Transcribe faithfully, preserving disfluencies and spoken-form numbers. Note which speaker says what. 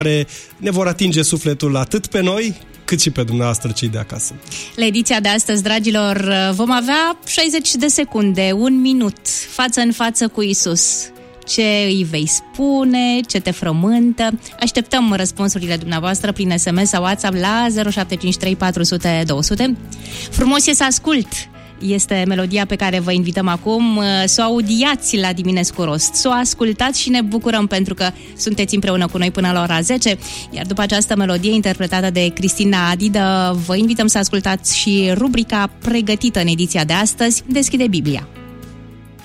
Speaker 1: care ne vor atinge sufletul atât pe noi, cât și pe dumneavoastră cei de acasă.
Speaker 2: La ediția de astăzi, dragilor, vom avea șaizeci de secunde, un minut, față în față cu Iisus. Ce îi vei spune, ce te frământă? Așteptăm răspunsurile dumneavoastră prin S M S sau WhatsApp la zero șapte cinci trei patru zero zero două zero zero. Frumos e să ascult! Este melodia pe care vă invităm acum să o audiați la Diminescu Rost, să o ascultați și ne bucurăm pentru că sunteți împreună cu noi până la ora zece, iar după această melodie interpretată de Cristina Adidă, vă invităm să ascultați și rubrica pregătită în ediția de astăzi, Deschide Biblia.